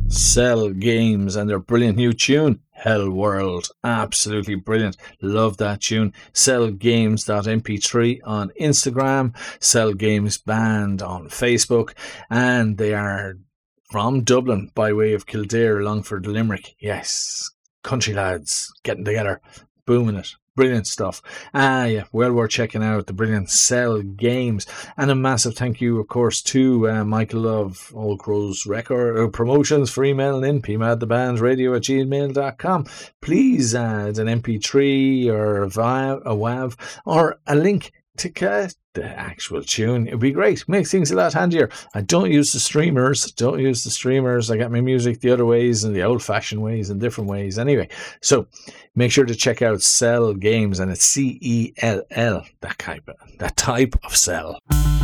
Cell Games and their brilliant new tune, Hell World. Absolutely brilliant. Love that tune. Cellgames.mp3 on Instagram, Cell Games Band on Facebook, and they are from Dublin by way of Kildare, Longford, Limerick. Yes, country lads getting together, booming it. Brilliant stuff. Yeah, well worth checking out the brilliant Cell Games. And a massive thank you, of course, to Michael of Old Crow's Record Promotions for emailing in pmadthebandsradio@gmail.com. Please add an MP3 or a WAV or a link to get the actual tune. It'd be great. Makes things a lot handier. I don't use the streamers. I get my music the other ways and the old-fashioned ways and different ways. Anyway, so make sure to check out Cell Games, and it's CELL, that type of cell.